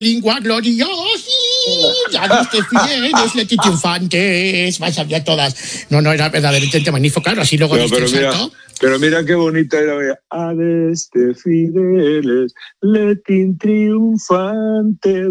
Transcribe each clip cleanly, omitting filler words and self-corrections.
Lingua gloriosi, ya viste fieles, leti triunfantes, vais a ver todas. No, era verdaderamente magnífico, claro, así luego viste el salto. Pero mira qué bonita era. Adeste fideles, letin triunfante,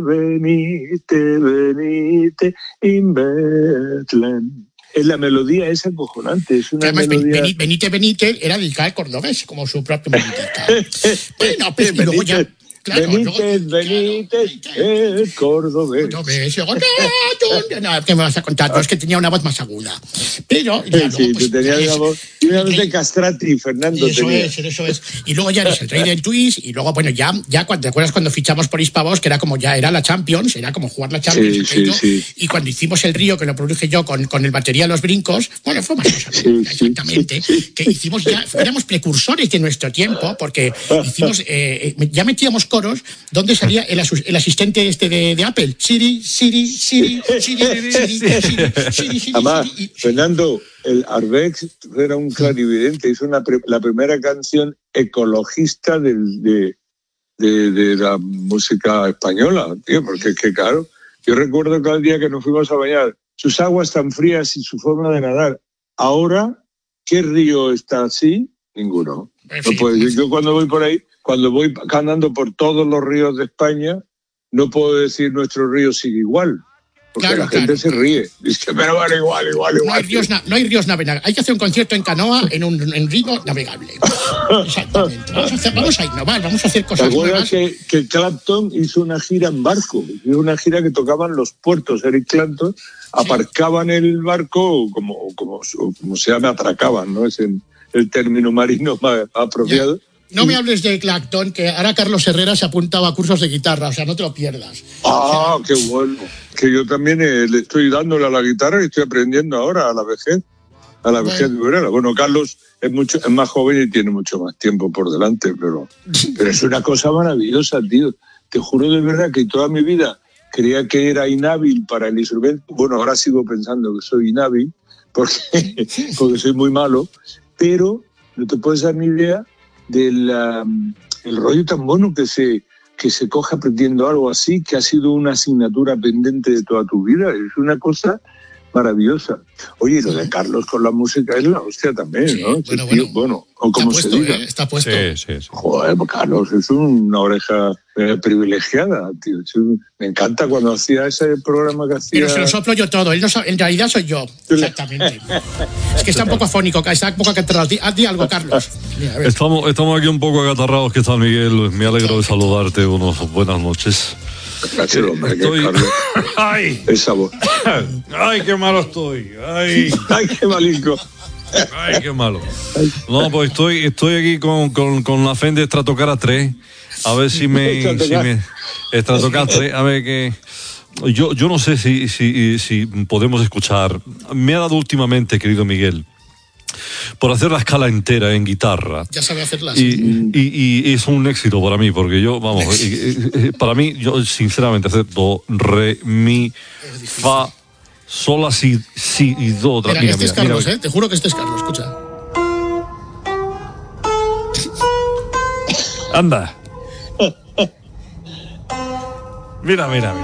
venite, in Betlem. Es la melodía esa acojonante, es una además, melodía... Benite, era dedicada al cordobés, como su propio Benitita. Bueno, pues, y luego ya... Claro, Benítez, el cordobés. ¿Qué me vas a contar? No, es que tenía una voz más aguda. Pero ya luego, sí, tú tenías una voz de Castrati, Fernando. Eso es. Y luego ya eres el rey del twist. Y luego, bueno, ya ¿te acuerdas cuando fichamos por Hispavox? Que era como ya era la Champions, era como jugar la Champions. Sí. Y cuando hicimos el Río, que lo produje yo con el batería de los brincos, bueno, fue más cosa, exactamente. Que hicimos ya, éramos precursores de nuestro tiempo, porque hicimos, ya metíamos coros donde salía el asistente de Apple. Siri. Además, Fernando, el Arbex era un clarividente, hizo la primera canción ecologista de la música española, tío, porque es que claro, yo recuerdo cada día que nos fuimos a bañar, sus aguas tan frías y su forma de nadar. Ahora, ¿qué río está así? Ninguno. No puedo decir. Yo cuando voy por ahí, cuando voy andando por todos los ríos de España, no puedo decir nuestro río sigue igual. Porque la gente se ríe. Dice, pero vale, igual. No hay ríos navegables. Hay que hacer un concierto en canoa en un río navegable. Exactamente. Vamos a innovar, vamos a hacer cosas nuevas. ¿Te acuerdas que Clapton hizo una gira en barco? Hizo una gira que tocaban los puertos. Eric Clapton aparcaban el barco, como se llama, atracaban, ¿no? Es el término marino más apropiado. Yeah. No me hables de Clapton, que ahora Carlos Herrera se apuntaba a cursos de guitarra, o sea, no te lo pierdas. Qué bueno. Que yo también le estoy dándole a la guitarra y estoy aprendiendo ahora a la vejez de Bueno, Carlos es más joven y tiene mucho más tiempo por delante, pero es una cosa maravillosa, tío. Te juro de verdad que toda mi vida creía que era inhábil para el instrumento. Bueno, ahora sigo pensando que soy inhábil porque soy muy malo, pero no te puedes dar ni idea del el rollo tan bueno que se coge aprendiendo algo así, que ha sido una asignatura pendiente de toda tu vida. Es una cosa maravillosa. Oye, lo de Carlos con la música es la hostia también, ¿no? Bueno, o como se diga. Está puesto. Sí. Joder, Carlos es una oreja privilegiada, tío. Me encanta cuando hacía ese programa que hacía... Pero se lo soplo yo todo. Él no sabe, en realidad soy yo. Exactamente. Es que está un poco afónico, está un poco acatarrado. Di algo, Carlos. Mira, estamos aquí un poco acatarrados. ¿Qué tal, Miguel? Me alegro de saludarte. Buenas noches. Gracias, hombre, Carlos. ¡Ay! Esa voz. ¡Ay, qué malo estoy! ¡Ay, qué malico! ¡Ay, qué malo! No, pues estoy aquí con la Fender Stratocaster 3. A ver si me Stratocaster 3, a ver qué... Yo no sé si podemos escuchar. Me ha dado últimamente, querido Miguel, por hacer la escala entera en guitarra. Ya sabe hacerla. Y es un éxito para mí, porque para mí, yo sinceramente hacer do, re, mi, fa, sol, la, si y do. Mira, es Carlos, te juro que este es Carlos, escucha. Anda. Mira.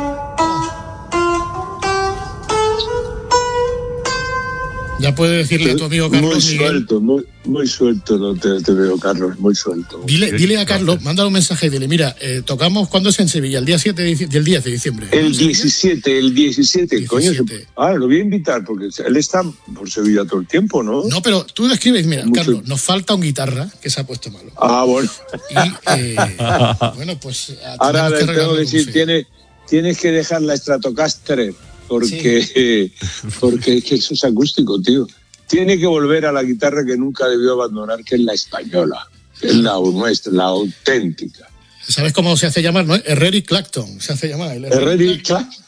Ya puede decirle a tu amigo Carlos. Muy suelto, no te veo, Carlos, muy suelto. Dile a Carlos, mándale un mensaje y dile, mira, tocamos, ¿cuándo es en Sevilla? El día 7 del 10 de diciembre. El 17, coño. Lo voy a invitar, porque él está por Sevilla todo el tiempo, ¿no? No, pero tú le escribes, mira, Carlos, nos falta un guitarra que se ha puesto malo. Bueno. Y, bueno, pues... Ahora le tengo que decir, tienes que dejar la Stratocaster, porque es que eso es acústico, tío. Tiene que volver a la guitarra que nunca debió abandonar, que es la española, que es la nuestra, la auténtica. ¿Sabes cómo se hace llamar, no? Herrera y Clapton se hace llamar. Herrera y Clapton.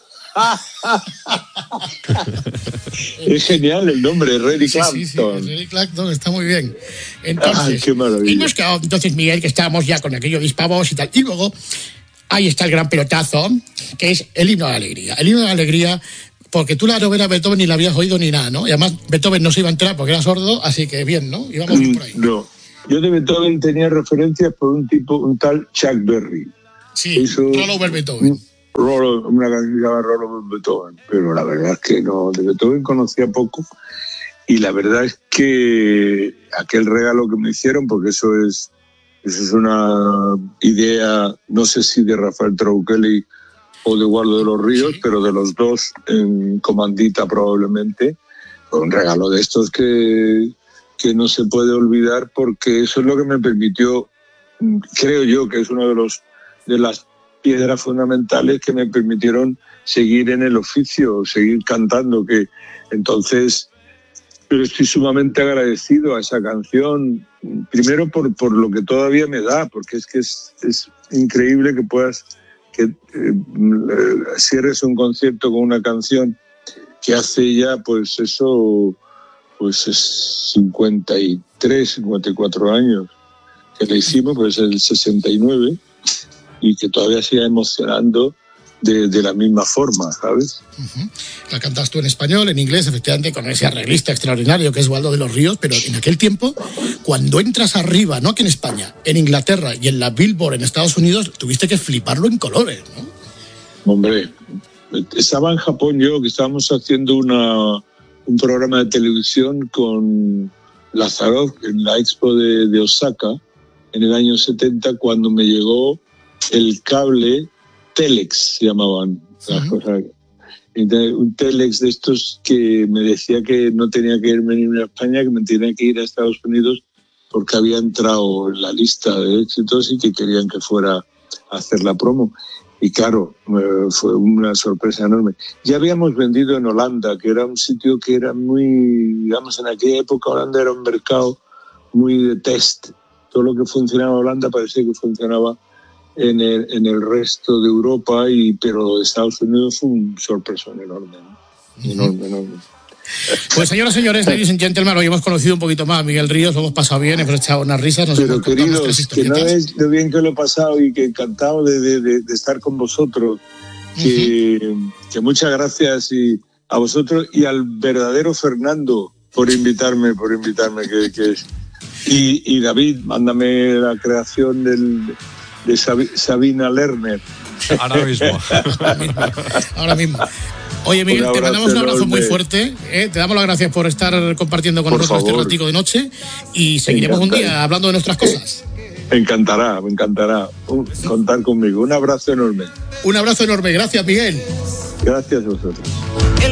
Es genial el nombre, Herrera y Clapton. Sí, Herrera y Clapton, está muy bien. Entonces, qué maravilla. Y nos quedó, entonces, Miguel, que estábamos ya con aquello de Hispavox y tal. Y luego... ahí está el gran pelotazo, que es el himno de la alegría. El himno de la alegría, porque tú la novela Beethoven ni la habías oído ni nada, ¿no? Y además Beethoven no se iba a enterar porque era sordo, así que bien, ¿no? Íbamos por ahí. No, yo de Beethoven tenía referencias por un tal Chuck Berry. Sí, Roll Over Beethoven. una canción que se llama Rollo de Beethoven, pero la verdad es que no, de Beethoven conocía poco, y la verdad es que aquel regalo que me hicieron, porque eso es una idea, no sé si de Rafael Tronquelli o de Eduardo de los Ríos, pero de los dos en comandita probablemente, fue un regalo de estos que no se puede olvidar, porque eso es lo que me permitió, creo yo que es uno de las piedras fundamentales que me permitieron seguir en el oficio, seguir cantando, que entonces pero estoy sumamente agradecido a esa canción, primero por lo que todavía me da, porque es que es increíble que cierres un concierto con una canción que hace ya pues eso pues es 53, 54 años que le hicimos, pues el 69, y que todavía siga emocionando de la misma forma, ¿sabes? Uh-huh. La cantas tú en español, en inglés, efectivamente, con ese arreglista extraordinario que es Waldo de los Ríos, pero en aquel tiempo, cuando entras arriba, no aquí en España, en Inglaterra y en la Billboard en Estados Unidos, tuviste que fliparlo en colores, ¿no? Hombre, estaba en Japón yo, que estábamos haciendo un programa de televisión con Lazarov en la Expo de Osaka, en el año 70, cuando me llegó el cable Telex, se llamaban las cosas. Un Telex de estos que me decía que no tenía que irme ni a España, que me tenía que ir a Estados Unidos porque había entrado en la lista de éxitos y que querían que fuera a hacer la promo. Y claro, fue una sorpresa enorme. Ya habíamos vendido en Holanda, que era un sitio que era muy, digamos, en aquella época Holanda era un mercado muy de test. Todo lo que funcionaba en Holanda parecía que funcionaba en el resto de Europa, pero Estados Unidos fue un sorpresón enorme, ¿no? Enorme. Pues señoras y señores, ladies and gentlemen, hoy hemos conocido un poquito más a Miguel Ríos, lo hemos pasado bien, hemos echado unas risas. Pero queridos, que no es lo bien que lo he pasado y que encantado de estar con vosotros, que muchas gracias y a vosotros y al verdadero Fernando por invitarme y David, mándame la creación de Sabina Lerner. Ahora mismo. Oye, Miguel, te mandamos un abrazo muy fuerte. Te damos las gracias por estar compartiendo con nosotros este ratico de noche y seguiremos un día hablando de nuestras cosas. Me encantará contar conmigo. Un abrazo enorme. Un abrazo enorme. Gracias, Miguel. Gracias a vosotros.